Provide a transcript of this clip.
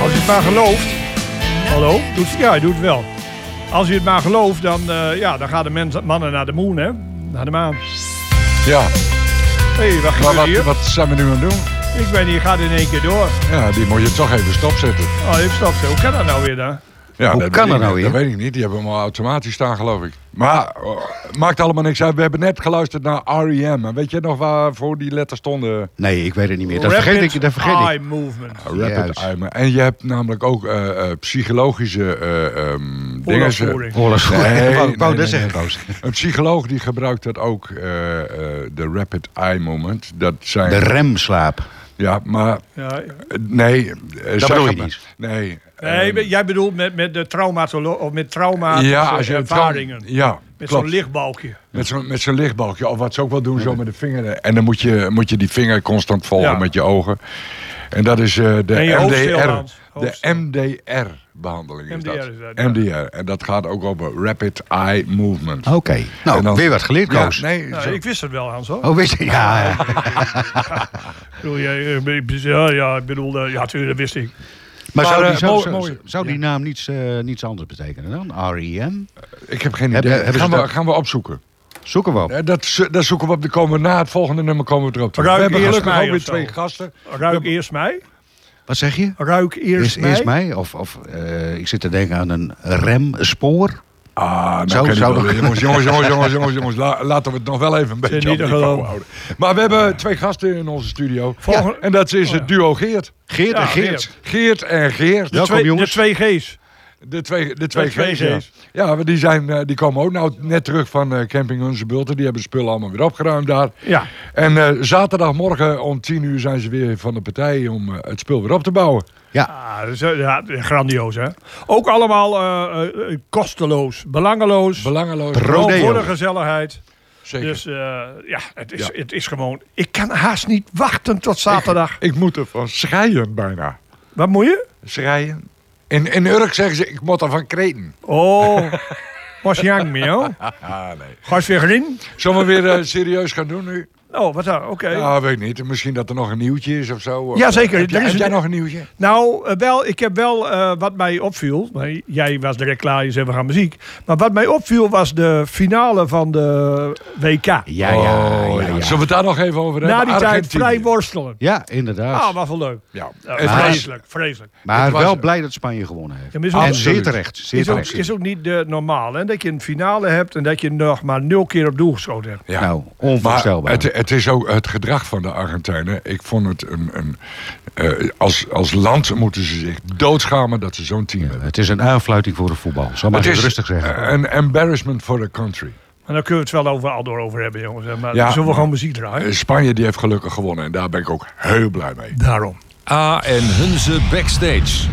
Als je het maar gelooft. Hallo? Ja, hij doet het wel. Als je het maar gelooft, dan gaan de mannen naar de moon, hè? Naar de maan. Ja. Hé, wat gebeurt hier? Wat zijn we nu aan het doen? Ik weet niet, gaat in één keer door. Ja, die moet je toch even stopzetten. Oh, even stopzetten. Hoe kan dat nou weer dan? Ja, Hoe kan dat nou weer? Dat weet ik niet. Die hebben hem al automatisch staan, geloof ik. Maar maakt allemaal niks uit. We hebben net geluisterd naar R.E.M. En weet je nog waarvoor die letters stonden? Nee, ik weet het niet meer. Dat vergeet ik. Eye movement. Rapid eye movement. En je hebt namelijk ook psychologische dingen. Oorlogsvoering. Een psycholoog die gebruikt dat ook, de rapid eye movement. Dat zijn de remslaap. Ja, maar... Ja. Nee. Dat bedoel je niet? Nee. Nee, jij bedoelt met de traumatische ervaringen. Met zo'n lichtbalkje. Met zo'n lichtbalkje. Of wat ze ook wel doen, zo met de vinger. En dan moet je die vinger constant volgen met je ogen. En dat is de MDR. De MDR-behandeling is dat. MDR. En dat gaat ook over Rapid Eye Movement. Oké. Nou, dan weer wat geleerd, Koos. Ik wist het wel, Hans, hoor. Oh, wist je? Ja. Ik bedoel, natuurlijk wist ik. Maar zou die naam niets anders betekenen dan? R.E.M.? Ik heb geen idee. Gaan we opzoeken. Zoeken we op. Dat zoeken we op. Na het volgende nummer komen we erop terug. We hebben gelukkig ook weer 2 gasten. Ruik eerst mij. Wat zeg je? Ruik eerst mij. Eerst mij? Of ik zit te denken aan een remspoor. Jongens, laten we het nog wel even een beetje op niveau houden. Maar we hebben 2 gasten in onze studio. En dat is het duo Geert. Geert en Geert. Geert en Geert. Welkom, jongens. De 2 G's. De twee G's. Ja, die komen ook nou net terug van Camping Hunzebulten. Die hebben spullen allemaal weer opgeruimd daar. Ja. En zaterdagmorgen om 10:00 zijn ze weer van de partij om het spul weer op te bouwen. Ja. Grandioos, hè? Ook allemaal kosteloos, belangeloos. Voor de gezelligheid. Zeker. Dus het is gewoon... Ik kan haast niet wachten tot zaterdag. Ik moet ervan schreien bijna. Wat moet je? Schreien. In Urk zeggen ze, ik moet ervan kreten. Oh, was jang mee, hoor. Nee. Ga je weer erin? Zullen we weer serieus gaan doen nu? Oh, wat dan? Oké. Ja, weet ik niet. Misschien dat er nog een nieuwtje is of zo. Jazeker. Heb jij nog een nieuwtje? Nou, ik heb wel wat mij opviel. Jij was direct klaar, je zei we gaan muziek. Maar wat mij opviel was de finale van de WK. Ja. Zullen we het daar nog even over hebben? Na die tijd vrij worstelen. Ja, inderdaad. Ah, wat wel leuk. Ja. Vreselijk. Maar wel blij dat Spanje gewonnen heeft. Ja, en zeer terecht. Is ook niet normaal, hè? Dat je een finale hebt en dat je nog maar 0 keer op doel geschoten hebt. Ja. Nou, onvoorstelbaar. Maar het is ook het gedrag van de Argentijnen. Ik vond het als land moeten ze zich doodschamen dat ze zo'n team hebben. Het is een aanfluiting voor het voetbal. Zal maar even rustig zeggen. Een embarrassment for the country. En daar kunnen we het wel over hebben, jongens. Maar zullen we gewoon muziek draaien? Spanje die heeft gelukkig gewonnen. En daar ben ik ook heel blij mee. Daarom. A en Hunze Backstage.